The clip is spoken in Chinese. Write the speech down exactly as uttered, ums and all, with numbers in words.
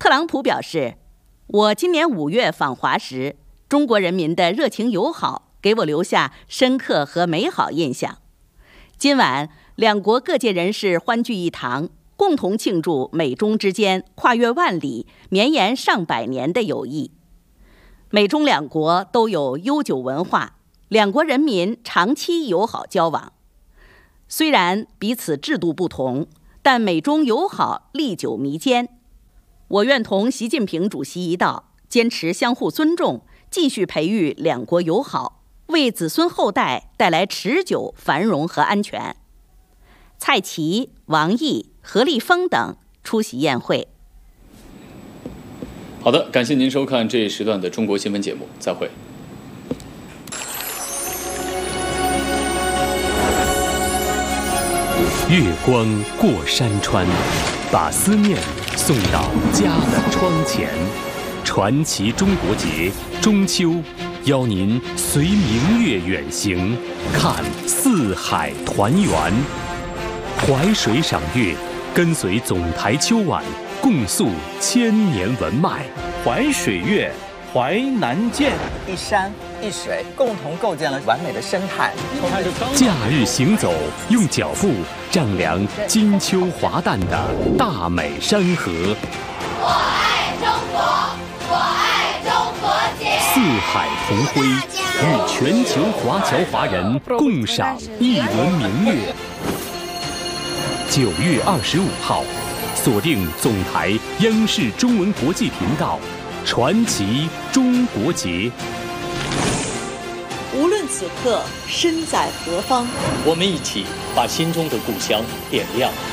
特朗普表示，我今年五月访华时，中国人民的热情友好给我留下深刻和美好印象。今晚，两国各界人士欢聚一堂，共同庆祝美中之间跨越万里、绵延上百年的友谊。美中两国都有悠久文化，两国人民长期友好交往。虽然彼此制度不同，但美中友好历久弥坚。我愿同习近平主席一道，坚持相互尊重，继续培育两国友好，为子孙后代带来持久繁荣和安全。蔡奇、王毅、何立峰等出席宴会。 好的，感谢您收看这一时段的中国新闻节目，再会。 月光过山川，把思念送到家的窗前。传奇中国节中秋，邀您随明月远行，看四海团圆。淮水赏月，跟随总台秋晚，共诉千年文脉。 淮水月，淮南见， 一山一水共同构建了完美的生态。 假日行走，用脚步丈量金秋华诞的大美山河。 我爱中国，我爱中国节。 四海同辉，与全球华侨华人共赏一轮明月。九月二十五号，锁定总台央视中文国际频道，传奇中国节。 无论此刻身在何方， 我们一起把心中的故乡点亮。